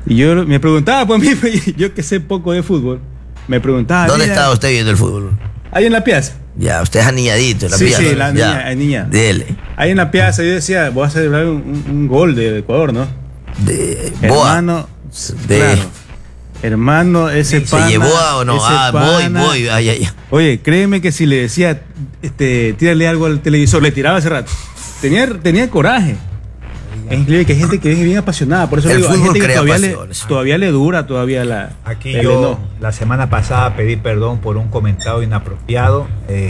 Y yo me preguntaba, pues yo que sé poco de fútbol, me preguntaba. ¿Dónde estaba usted viendo el fútbol? Ahí en la piazza. Ya, usted es aniñadito en la piazza. Sí, la niña. Dele. Ahí en la piazza yo decía, voy a celebrar un gol de Ecuador, ¿no? De Boa. Hermano, claro. Hermano, ese pana. ¿Se llevó o no? Voy. Ay. Oye, créeme que si le decía, tírale algo al televisor, le tiraba hace rato. Tenía coraje. Es increíble que hay gente que es bien apasionada. Por eso el digo, hay fútbol gente que crea todavía le dura la. Aquí yo la semana pasada pedí perdón por un comentario inapropiado,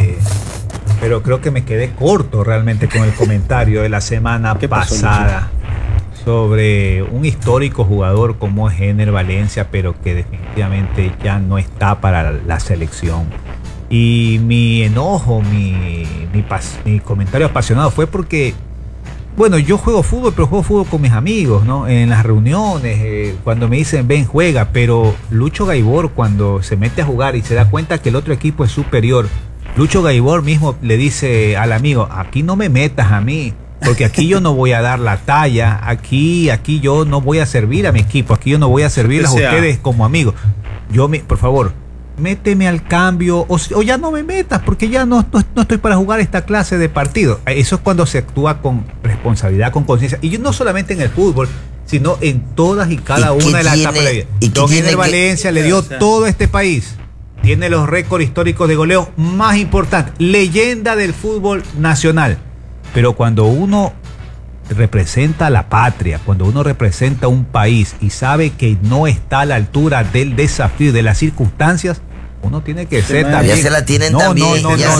pero creo que me quedé corto realmente con el comentario de la semana pasada sobre un histórico jugador como es Ener Valencia, pero que definitivamente ya no está para la selección. Y mi enojo, mi comentario apasionado fue porque, bueno, yo juego fútbol, pero juego fútbol con mis amigos, ¿no? En las reuniones, cuando me dicen, ven, juega, pero Lucho Gaibor, cuando se mete a jugar y se da cuenta que el otro equipo es superior, Lucho Gaibor mismo le dice al amigo, aquí no me metas a mí, porque aquí yo no voy a dar la talla, aquí yo no voy a servir a mi equipo, aquí yo no voy a servirles a ustedes como amigos. Por favor, méteme al cambio o ya no me metas porque ya no estoy para jugar esta clase de partido. Eso es cuando se actúa con responsabilidad, con conciencia. Y no solamente en el fútbol, sino en todas y cada una de las etapas de la vida. Don Ener Valencia le dio todo a este país. Tiene los récords históricos de goleo más importantes. Leyenda del fútbol nacional. Pero cuando uno representa a la patria, cuando uno representa un país y sabe que no está a la altura del desafío, de las circunstancias, uno tiene que ser también. Ya se la tienen también. Ya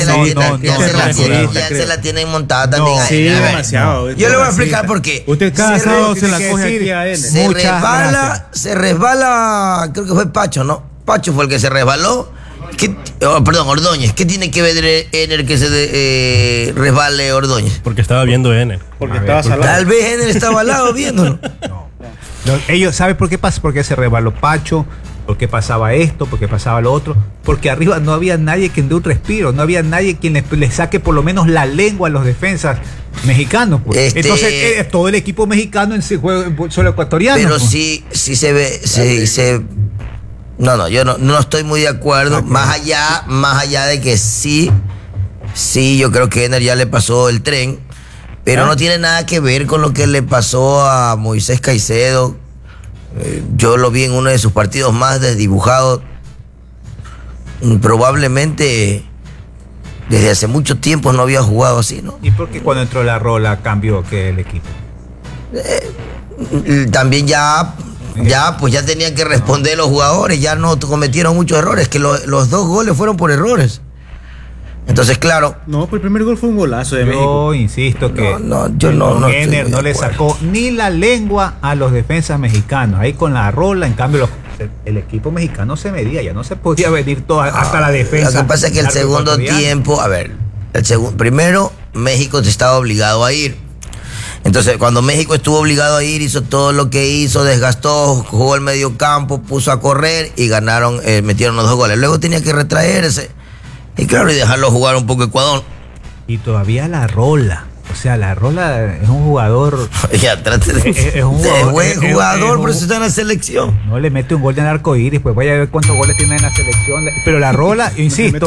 se la tienen montada también. Sí, demasiado. Yo le voy a explicar por qué. Usted cada sábado se la coge aquí a él. Se resbala, creo que fue Pacho, ¿no? Pacho fue el que se resbaló. Perdón, Ordóñez. ¿Qué tiene que ver Ener que se resbale Ordóñez? Porque estaba viendo Ener. Porque estaba salado. Tal vez Ener estaba al lado viéndolo. Ellos saben por qué pasa, porque se resbaló Pacho, porque pasaba esto, porque pasaba lo otro, porque arriba no había nadie quien dé un respiro, no había nadie quien le saque por lo menos la lengua a los defensas mexicanos, pues. Entonces todo el equipo mexicano en ese juego solo ecuatoriano. Pero pues. sí se ve, No, yo no estoy muy de acuerdo. Okay. Más allá de que sí, yo creo que Ener ya le pasó el tren, pero no tiene nada que ver con lo que le pasó a Moisés Caicedo. Yo lo vi en uno de sus partidos más desdibujados. Probablemente desde hace mucho tiempo no había jugado así, ¿no? ¿Y por qué cuando entró la Rola cambió que el equipo? También ya tenían que responder los jugadores, ya no cometieron muchos errores, que los 2 goles fueron por errores. Entonces, claro. No, pues el primer gol fue un golazo de México. Yo insisto que Ener no le sacó ni la lengua a los defensas mexicanos. Ahí con la Rola, en cambio, el equipo mexicano se medía, ya no se podía venir hasta la defensa. Lo que pasa es que el segundo tiempo, primero México estaba obligado a ir. Entonces, cuando México estuvo obligado a ir, hizo todo lo que hizo, desgastó, jugó el medio campo, puso a correr y ganaron, metieron los 2 goles. Luego tenía que retraerse y claro, y dejarlo jugar un poco Ecuador. Y todavía la Rola. O sea, la Rola es un jugador. Ya, trate de buen jugador, pero eso está en la selección. No le mete un gol de arcoíris, pues vaya a ver cuántos goles tiene en la selección. Pero la Rola, insisto,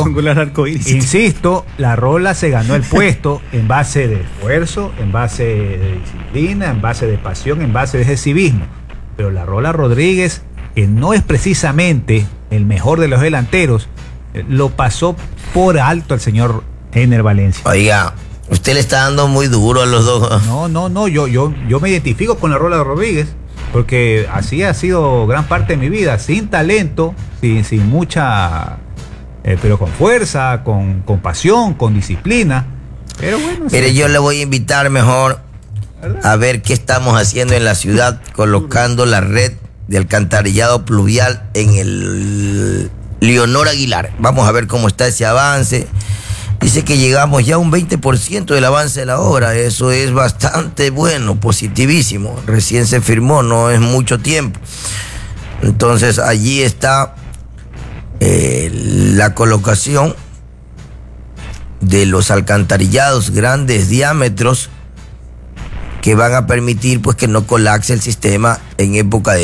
la Rola se ganó el puesto en base de esfuerzo, en base de disciplina, en base de pasión, en base de ese civismo. Pero la Rola Rodríguez, que no es precisamente el mejor de los delanteros, lo pasó por alto al señor Ener Valencia. Oiga, usted le está dando muy duro a los dos. No, yo me identifico con la Rola Rodríguez, porque así ha sido gran parte de mi vida, sin talento, sin mucha, pero con fuerza, con pasión, con disciplina. Pero bueno. Mire, yo le voy a invitar mejor a ver qué estamos haciendo en la ciudad, colocando la red de alcantarillado pluvial en el Leonor Aguilar. Vamos a ver cómo está ese avance. Dice que llegamos ya a un 20% del avance de la obra. Eso es bastante bueno, positivísimo. Recién se firmó, no es mucho tiempo. Entonces allí está la colocación de los alcantarillados grandes diámetros que van a permitir pues que no colapse el sistema en época de